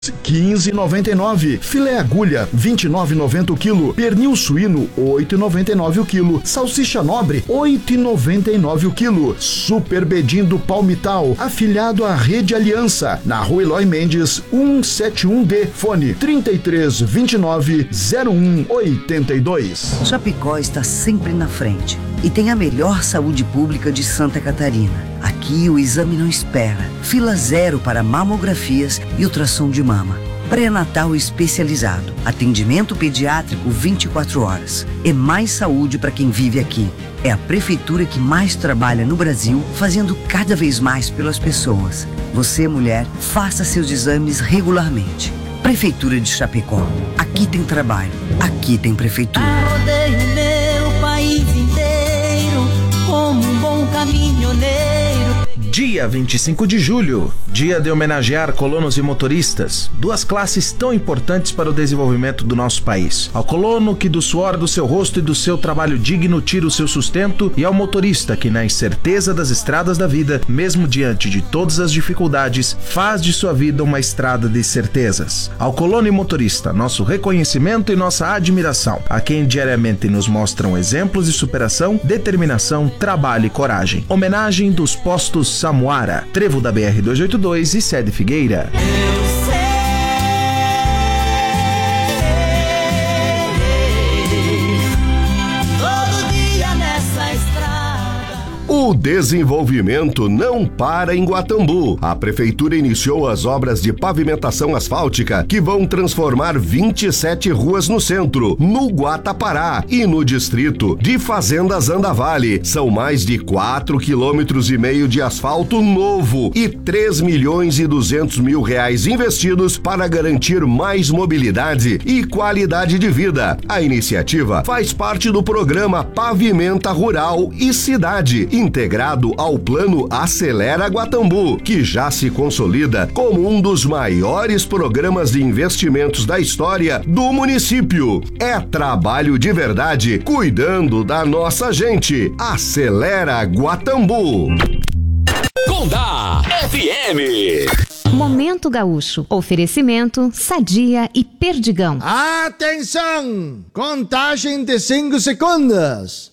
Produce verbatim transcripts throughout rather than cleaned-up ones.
quinze e noventa e nove. Filé agulha vinte e nove e noventa o quilo. Pernil suíno oito e noventa e nove o quilo. Salsicha nobre oito e noventa e nove o quilo. Super Bedim do Palmital, afiliado à Rede Aliança, na Rua Eloy Mendes cento e setenta e um D. Fone trinta e três, vinte e nove, zero um, oitenta e dois. Chapecó está sempre na frente e tem a melhor saúde pública de Santa Catarina. Aqui o exame não espera. Fila zero para mamografias e ultrassom de mama. Pré-natal especializado. Atendimento pediátrico vinte e quatro horas. É mais saúde para quem vive aqui. É a prefeitura que mais trabalha no Brasil, fazendo cada vez mais pelas pessoas. Você, mulher, faça seus exames regularmente. Prefeitura de Chapecó. Aqui tem trabalho. Aqui tem prefeitura. Rodeio meu país inteiro como um bom caminhoneiro. Dia vinte e cinco de julho, dia de homenagear colonos e motoristas, duas classes tão importantes para o desenvolvimento do nosso país. Ao colono que do suor do seu rosto e do seu trabalho digno tira o seu sustento, e ao motorista que na incerteza das estradas da vida, mesmo diante de todas as dificuldades, faz de sua vida uma estrada de certezas. Ao colono e motorista, nosso reconhecimento e nossa admiração, a quem diariamente nos mostram exemplos de superação, determinação, trabalho e coragem. Homenagem dos postos Samuara, Trevo da B R duzentos e oitenta e dois e Sede Figueira. O desenvolvimento não para em Guatambu. A prefeitura iniciou as obras de pavimentação asfáltica que vão transformar vinte e sete ruas no centro, no Guatapará e no distrito de Fazendas Andavale. São mais de quatro quilômetros e meio de asfalto novo e três milhões e duzentos mil reais investidos para garantir mais mobilidade e qualidade de vida. A iniciativa faz parte do programa Pavimenta Rural e Cidade, integrado ao Plano Acelera Guatambu, que já se consolida como um dos maiores programas de investimentos da história do município. É trabalho de verdade, cuidando da nossa gente. Acelera Guatambu. Condá F M. Momento Gaúcho. Oferecimento Sadia e Perdigão. Atenção! Contagem de cinco segundos.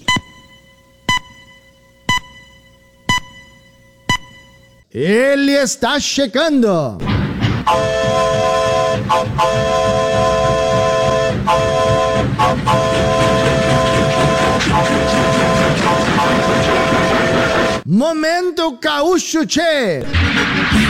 Ele está chegando. Momento Gaúcho, che.